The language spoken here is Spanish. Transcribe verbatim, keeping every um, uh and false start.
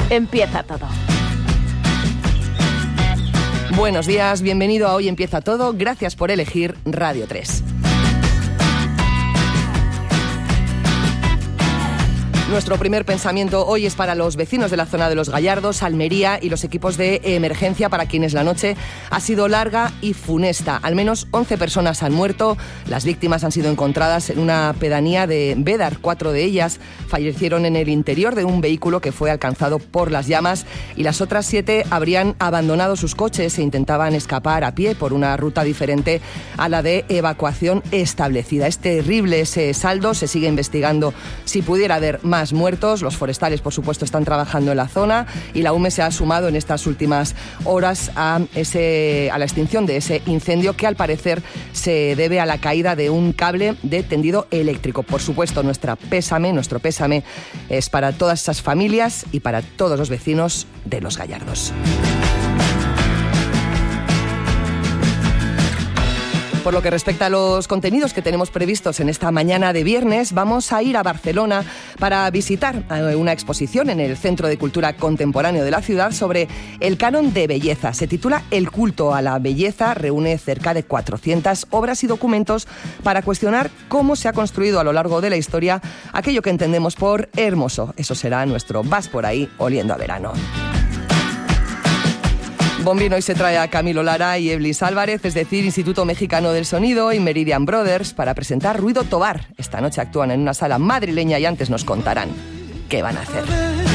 empieza todo. Buenos días, bienvenido a Hoy Empieza Todo. Gracias por elegir Radio tres. Nuestro primer pensamiento hoy es para los vecinos de la zona de Los Gallardos, Almería y los equipos de emergencia, para quienes la noche ha sido larga y funesta. Al menos once personas han muerto. Las víctimas han sido encontradas en una pedanía de Bédar. Cuatro de ellas fallecieron en el interior de un vehículo que fue alcanzado por las llamas, y las otras siete habrían abandonado sus coches e intentaban escapar a pie por una ruta diferente a la de evacuación establecida. Es terrible ese saldo. Se sigue investigando si pudiera haber más Más muertos. Los forestales, por supuesto, están trabajando en la zona, y la U M E se ha sumado en estas últimas horas a, ese, a la extinción de ese incendio, que al parecer se debe a la caída de un cable de tendido eléctrico. Por supuesto, nuestra pésame, nuestro pésame es para todas esas familias y para todos los vecinos de Los Gallardos. Por lo que respecta a los contenidos que tenemos previstos en esta mañana de viernes, vamos a ir a Barcelona para visitar una exposición en el Centro de Cultura Contemporáneo de la ciudad sobre el canon de belleza. Se titula El culto a la belleza. Reúne cerca de cuatrocientas obras y documentos para cuestionar cómo se ha construido a lo largo de la historia aquello que entendemos por hermoso. Eso será nuestro Vas por ahí oliendo a verano. Bombín hoy se trae a Camilo Lara y Eblis Álvarez, es decir, Instituto Mexicano del Sonido y Meridian Brothers, para presentar Ruido Tobar. Esta noche actúan en una sala madrileña y antes nos contarán qué van a hacer.